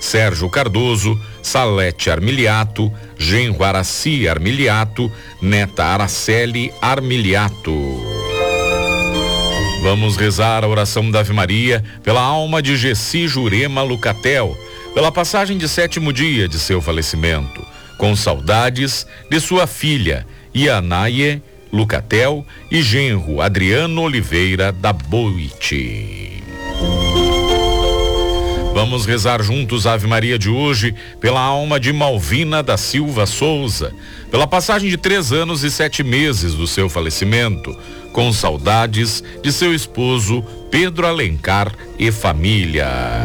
Sérgio Cardoso, Salete Armiliato, genro Araci Armiliato, neta Araceli Armiliato. Vamos rezar a oração da Ave Maria pela alma de Gessi Jurema Lucatel, pela passagem de 7º dia de seu falecimento, com saudades de sua filha Ianaie Lucatel e genro Adriano Oliveira da Boite. Vamos rezar juntos a Ave Maria de hoje pela alma de Malvina da Silva Souza, pela passagem de 3 anos e 7 meses do seu falecimento, com saudades de seu esposo Pedro Alencar e família.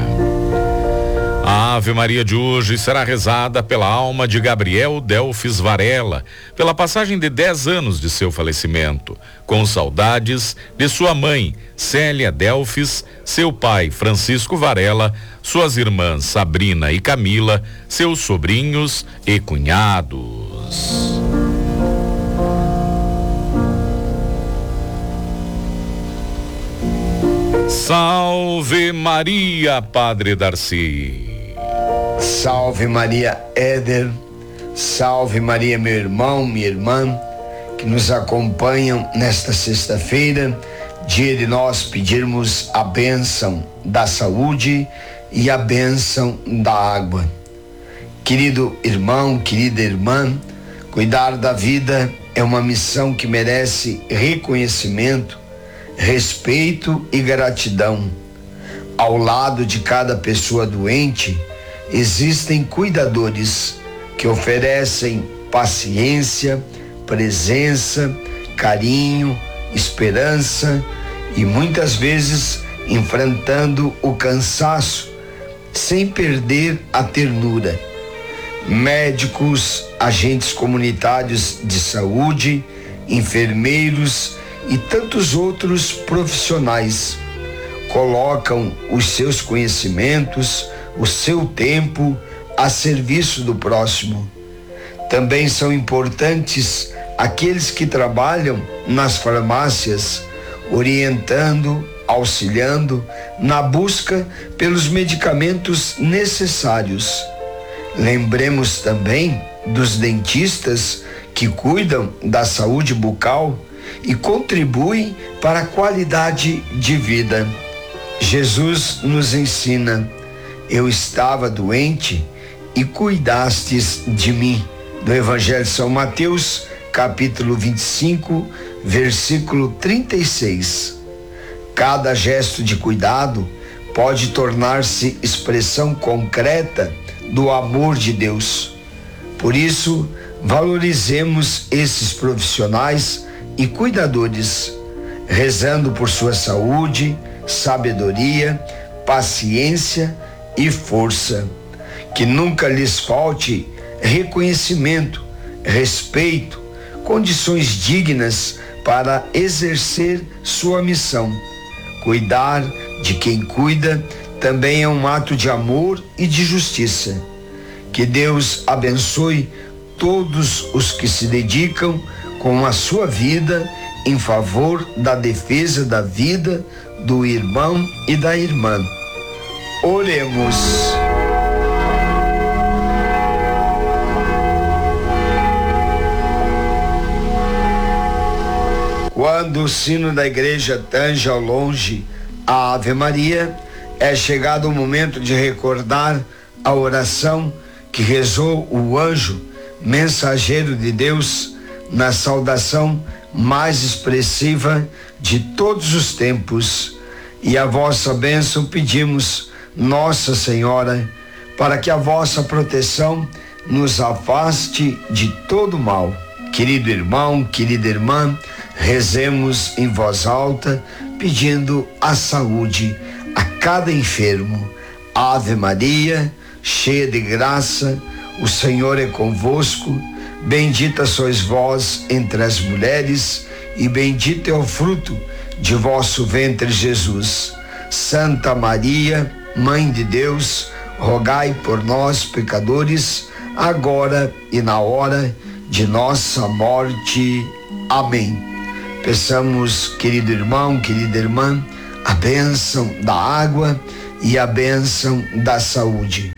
A Ave Maria de hoje será rezada pela alma de Gabriel Delfis Varela, pela passagem de 10 anos de seu falecimento, com saudades de sua mãe, Célia Delfis, seu pai, Francisco Varela, suas irmãs Sabrina e Camila, seus sobrinhos e cunhados. Salve Maria, Padre Darcy. Salve Maria, Éder. Salve Maria, meu irmão, minha irmã, que nos acompanham nesta sexta-feira, dia de nós pedirmos a bênção da saúde e a bênção da água. Querido irmão, querida irmã, cuidar da vida é uma missão que merece reconhecimento, respeito e gratidão. Ao lado de cada pessoa doente, existem cuidadores que oferecem paciência, presença, carinho, esperança e muitas vezes enfrentando o cansaço sem perder a ternura. Médicos, agentes comunitários de saúde, enfermeiros e tantos outros profissionais colocam os seus conhecimentos, o seu tempo a serviço do próximo. Também são importantes aqueles que trabalham nas farmácias, orientando, auxiliando na busca pelos medicamentos necessários. Lembremos também dos dentistas que cuidam da saúde bucal e contribuem para a qualidade de vida. Jesus nos ensina: eu estava doente e cuidastes de mim. Do Evangelho de São Mateus, capítulo 25, versículo 36. Cada gesto de cuidado pode tornar-se expressão concreta do amor de Deus. Por isso, valorizemos esses profissionais e cuidadores, rezando por sua saúde, sabedoria, paciência e força. Que nunca lhes falte reconhecimento, respeito, condições dignas para exercer sua missão. Cuidar de quem cuida também é um ato de amor e de justiça. Que Deus abençoe todos os que se dedicam com a sua vida em favor da defesa da vida do irmão e da irmã. Oremos. Quando o sino da igreja tange ao longe a Ave Maria, é chegado o momento de recordar a oração que rezou o anjo mensageiro de Deus na saudação mais expressiva de todos os tempos. E a vossa bênção pedimos, Nossa Senhora, para que a vossa proteção nos afaste de todo mal. Querido irmão, querida irmã, rezemos em voz alta, pedindo a saúde a cada enfermo. Ave Maria, cheia de graça, o Senhor é convosco. Bendita sois vós entre as mulheres, e bendito é o fruto de vosso ventre, Jesus. Santa Maria, Mãe de Deus, rogai por nós, pecadores, agora e na hora de nossa morte. Amém. Peçamos, querido irmão, querida irmã, a bênção da água e a bênção da saúde.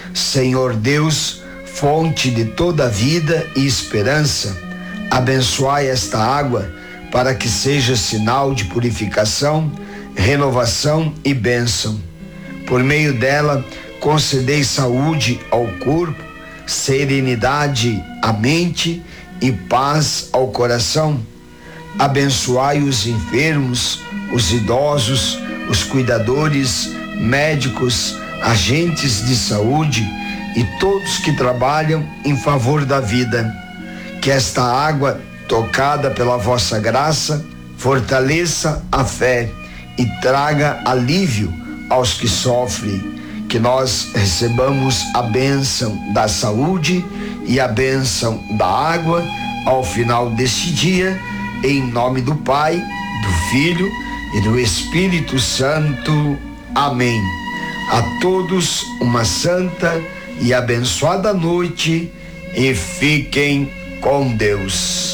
Senhor Deus, fonte de toda vida e esperança, abençoai esta água para que seja sinal de purificação, renovação e bênção. Por meio dela, concedei saúde ao corpo, serenidade à mente e paz ao coração. Abençoai os enfermos, os idosos, os cuidadores, médicos, agentes de saúde e todos que trabalham em favor da vida. Que esta água, tocada pela vossa graça, fortaleça a fé e traga alívio aos que sofrem. Que nós recebamos a bênção da saúde e a bênção da água ao final deste dia, em nome do Pai, do Filho e do Espírito Santo. Amém. A todos uma santa e abençoada noite e fiquem com Deus.